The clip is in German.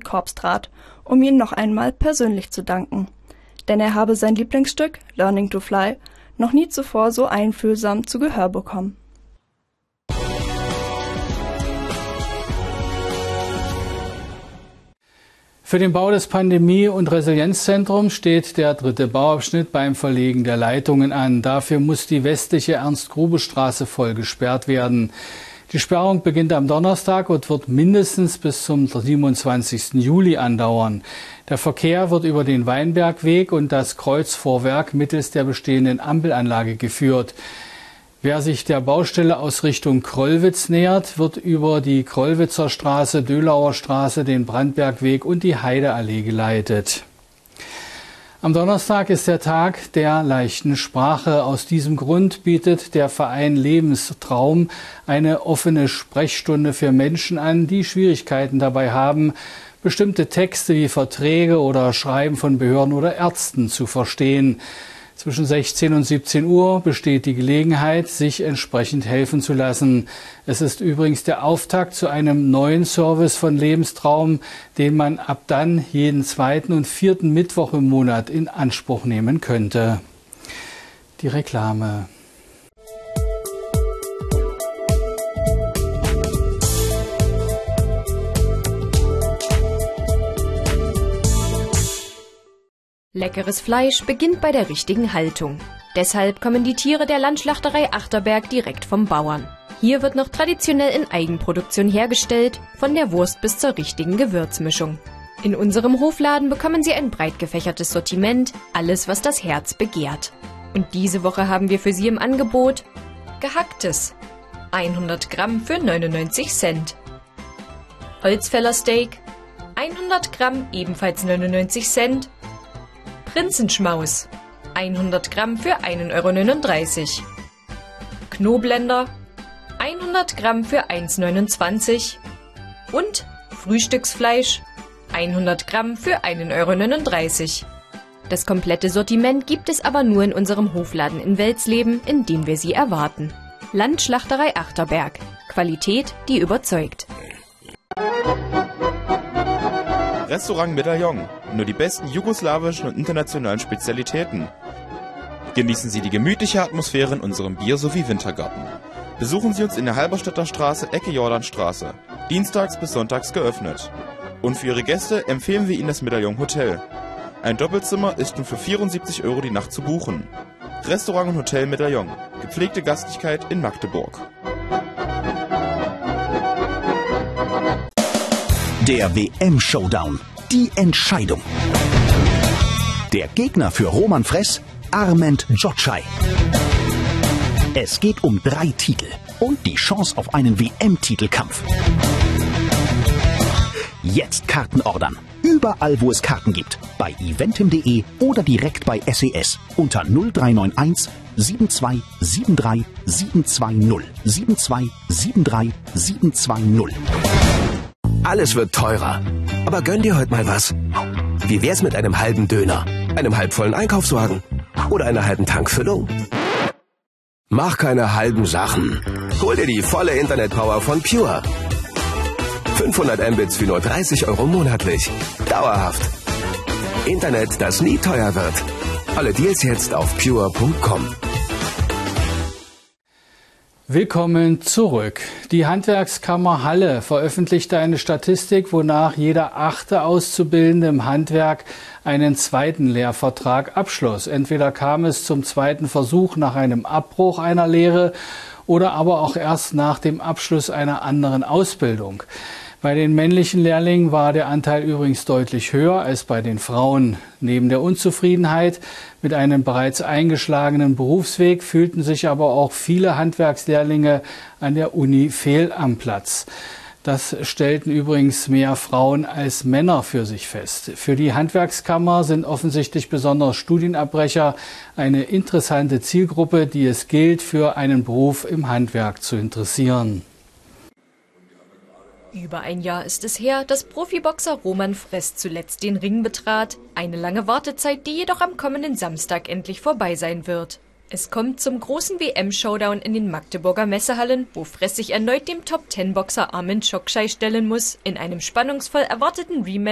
Musikkorps trat, um ihm noch einmal persönlich zu danken. Denn er habe sein Lieblingsstück, Learning to Fly, noch nie zuvor so einfühlsam zu Gehör bekommen. Für den Bau des Pandemie- und Resilienzzentrums steht der 3. Bauabschnitt beim Verlegen der Leitungen an. Dafür muss die westliche Ernst-Grube-Straße voll gesperrt werden. Die Sperrung beginnt am Donnerstag und wird mindestens bis zum 27. Juli andauern. Der Verkehr wird über den Weinbergweg und das Kreuzvorwerk mittels der bestehenden Ampelanlage geführt. Wer sich der Baustelle aus Richtung Krollwitz nähert, wird über die Krollwitzer Straße, Dölauer Straße, den Brandbergweg und die Heideallee geleitet. Am Donnerstag ist der Tag der leichten Sprache. Aus diesem Grund bietet der Verein Lebenstraum eine offene Sprechstunde für Menschen an, die Schwierigkeiten dabei haben, bestimmte Texte wie Verträge oder Schreiben von Behörden oder Ärzten zu verstehen. Zwischen 16 und 17 Uhr besteht die Gelegenheit, sich entsprechend helfen zu lassen. Es ist übrigens der Auftakt zu einem neuen Service von Lebenstraum, den man ab dann jeden 2. und 4. Mittwoch im Monat in Anspruch nehmen könnte. Die Reklame. Leckeres Fleisch beginnt bei der richtigen Haltung. Deshalb kommen die Tiere der Landschlachterei Achterberg direkt vom Bauern. Hier wird noch traditionell in Eigenproduktion hergestellt, von der Wurst bis zur richtigen Gewürzmischung. In unserem Hofladen bekommen Sie ein breit gefächertes Sortiment, alles was das Herz begehrt. Und diese Woche haben wir für Sie im Angebot Gehacktes, 100 Gramm für 99 Cent. Holzfällersteak, 100 Gramm ebenfalls 99 Cent. Prinzenschmaus, 100 Gramm für 1,39 €. Knoblender, 100 Gramm für 1,29 € und Frühstücksfleisch, 100 Gramm für 1,39 €. Das komplette Sortiment gibt es aber nur in unserem Hofladen in Welsleben, in dem wir Sie erwarten. Landschlachterei Achterberg. Qualität, die überzeugt. Restaurant Medaillon. Nur die besten jugoslawischen und internationalen Spezialitäten. Genießen Sie die gemütliche Atmosphäre in unserem Bier- sowie Wintergarten. Besuchen Sie uns in der Halberstädter Straße, Ecke Jordanstraße. Dienstags bis sonntags geöffnet. Und für Ihre Gäste empfehlen wir Ihnen das Medaillon Hotel. Ein Doppelzimmer ist nur für 74 € die Nacht zu buchen. Restaurant und Hotel Medaillon. Gepflegte Gastlichkeit in Magdeburg. Der WM-Showdown. Die Entscheidung. Der Gegner für Roman Fress, Armand Jotschai. Es geht um 3 Titel und die Chance auf einen WM-Titelkampf. Jetzt Karten ordern. Überall, wo es Karten gibt. Bei eventim.de oder direkt bei SES unter 0391 7273 720 7273 720. Alles wird teurer. Aber gönn dir heute mal was. Wie wär's mit einem halben Döner, einem halbvollen Einkaufswagen oder einer halben Tankfüllung? Mach keine halben Sachen. Hol dir die volle Internetpower von Pure. 500 Mbits für nur 30 € monatlich. Dauerhaft. Internet, das nie teuer wird. Alle Deals jetzt auf pure.com. Willkommen zurück. Die Handwerkskammer Halle veröffentlichte eine Statistik, wonach jeder 8. Auszubildende im Handwerk einen 2. Lehrvertrag abschloss. Entweder kam es zum 2. Versuch nach einem Abbruch einer Lehre oder aber auch erst nach dem Abschluss einer anderen Ausbildung. Bei den männlichen Lehrlingen war der Anteil übrigens deutlich höher als bei den Frauen. Neben der Unzufriedenheit mit einem bereits eingeschlagenen Berufsweg fühlten sich aber auch viele Handwerkslehrlinge an der Uni fehl am Platz. Das stellten übrigens mehr Frauen als Männer für sich fest. Für die Handwerkskammer sind offensichtlich besonders Studienabbrecher eine interessante Zielgruppe, die es gilt, für einen Beruf im Handwerk zu interessieren. Über ein Jahr ist es her, dass Profiboxer Roman Fress zuletzt den Ring betrat. Eine lange Wartezeit, die jedoch am kommenden Samstag endlich vorbei sein wird. Es kommt zum großen WM-Showdown in den Magdeburger Messehallen, wo Fress sich erneut dem Top-10-Boxer Armand Jotschai stellen muss, in einem spannungsvoll erwarteten Rematch